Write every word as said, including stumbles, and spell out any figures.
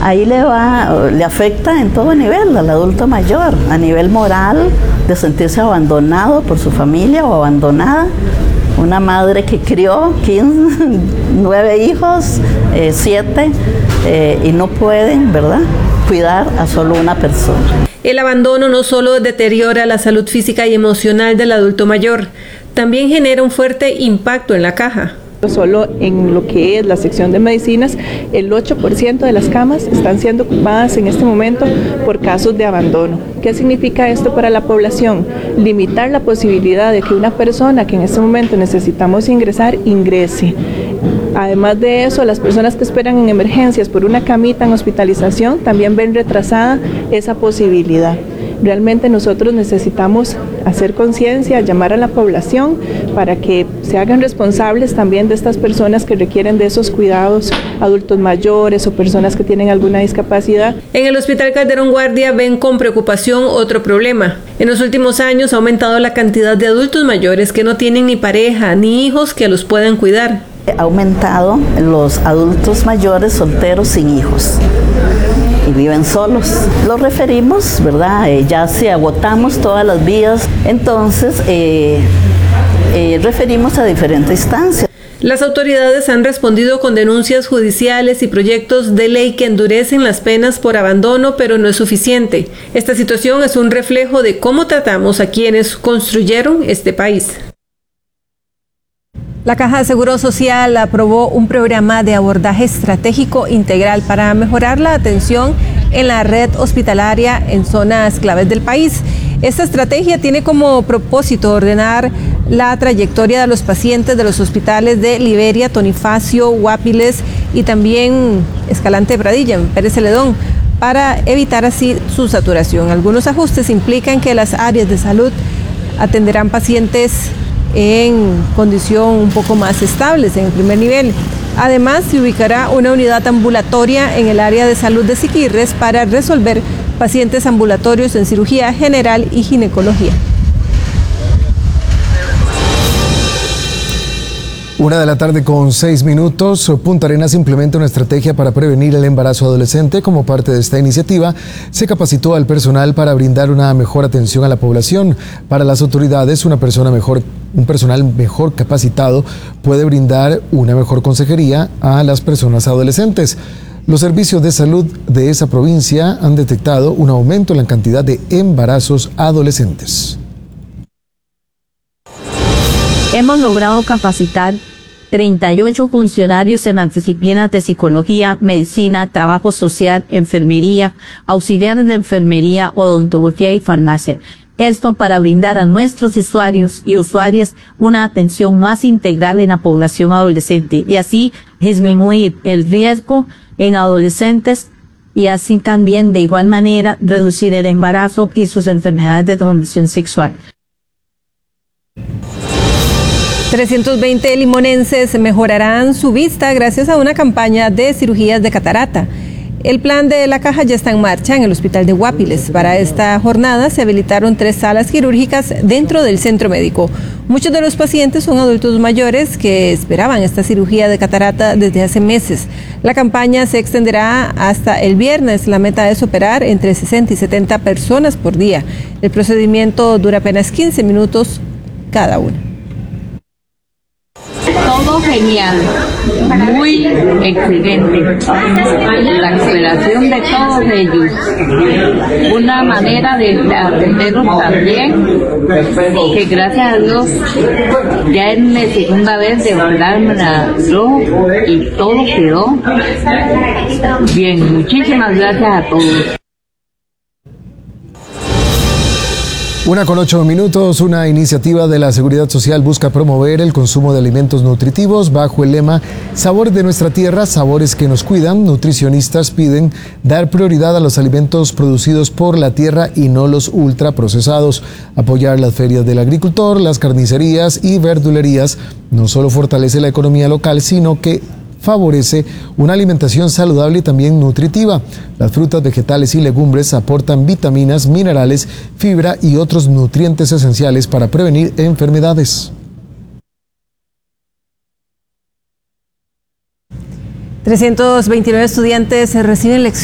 ahí le va, le afecta en todo nivel al adulto mayor, a nivel moral, de sentirse abandonado por su familia o abandonada. Una madre que crió quince, nueve hijos, eh, siete, eh, y no pueden, ¿verdad?, cuidar a solo una persona. El abandono no solo deteriora la salud física y emocional del adulto mayor, también genera un fuerte impacto en la caja. Solo en lo que es la sección de medicinas, el ocho por ciento de las camas están siendo ocupadas en este momento por casos de abandono. ¿Qué significa esto para la población? Limitar la posibilidad de que una persona que en este momento necesitamos ingresar, ingrese. Además de eso, las personas que esperan en emergencias por una camita en hospitalización también ven retrasada esa posibilidad. Realmente nosotros necesitamos hacer conciencia, llamar a la población para que se hagan responsables también de estas personas que requieren de esos cuidados, adultos mayores o personas que tienen alguna discapacidad. En el Hospital Calderón Guardia ven con preocupación otro problema. En los últimos años ha aumentado la cantidad de adultos mayores que no tienen ni pareja ni hijos que los puedan cuidar. Ha aumentado los adultos mayores solteros sin hijos y viven solos. Los referimos, ¿verdad? Eh, ya si agotamos todas las vías, entonces eh, eh, referimos a diferentes instancias. Las autoridades han respondido con denuncias judiciales y proyectos de ley que endurecen las penas por abandono, pero no es suficiente. Esta situación es un reflejo de cómo tratamos a quienes construyeron este país. La Caja de Seguro Social aprobó un programa de abordaje estratégico integral para mejorar la atención en la red hospitalaria en zonas claves del país. Esta estrategia tiene como propósito ordenar la trayectoria de los pacientes de los hospitales de Liberia, Tonifacio, Guapiles y también Escalante Pradilla, en Pérez Celedón, para evitar así su saturación. Algunos ajustes implican que las áreas de salud atenderán pacientes en condición un poco más estables en el primer nivel. Además, se ubicará una unidad ambulatoria en el área de salud de Siquirres para resolver pacientes ambulatorios en cirugía general y ginecología. Una de la tarde con seis minutos. Punta Arenas implementa una estrategia para prevenir el embarazo adolescente. Como parte de esta iniciativa, se capacitó al personal para brindar una mejor atención a la población. Para las autoridades, una persona mejor, un personal mejor capacitado puede brindar una mejor consejería a las personas adolescentes. Los servicios de salud de esa provincia han detectado un aumento en la cantidad de embarazos adolescentes. Hemos logrado capacitar treinta y ocho funcionarios en las disciplinas de psicología, medicina, trabajo social, enfermería, auxiliares de enfermería, odontología y farmacia. Esto para brindar a nuestros usuarios y usuarias una atención más integral en la población adolescente y así disminuir el riesgo en adolescentes y así también de igual manera reducir el embarazo y sus enfermedades de transmisión sexual. trescientos veinte limonenses mejorarán su vista gracias a una campaña de cirugías de catarata. El plan de la Caja ya está en marcha en el Hospital de Guapiles. Para esta jornada se habilitaron tres salas quirúrgicas dentro del centro médico. Muchos de los pacientes son adultos mayores que esperaban esta cirugía de catarata desde hace meses. La campaña se extenderá hasta el viernes. La meta es operar entre sesenta y setenta personas por día. El procedimiento dura apenas quince minutos cada uno. Todo genial, muy excelente. La cooperación de todos ellos, una manera de atenderlos también, que gracias a Dios ya es mi segunda vez de volverme la yo y todo quedó bien. Muchísimas gracias a todos. Una con ocho minutos, una iniciativa de la Seguridad Social busca promover el consumo de alimentos nutritivos bajo el lema Sabor de nuestra tierra, sabores que nos cuidan. Nutricionistas piden dar prioridad a los alimentos producidos por la tierra y no los ultraprocesados. Apoyar las ferias del agricultor, las carnicerías y verdulerías no solo fortalece la economía local, sino que favorece una alimentación saludable y también nutritiva. Las frutas, vegetales y legumbres aportan vitaminas, minerales, fibra y otros nutrientes esenciales para prevenir enfermedades. trescientos veintinueve estudiantes reciben lecciones